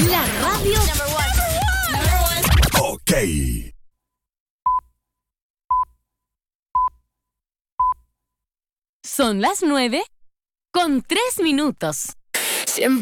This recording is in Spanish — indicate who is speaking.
Speaker 1: La radio Number one.
Speaker 2: Ok.
Speaker 1: Son las 9:03. Siempre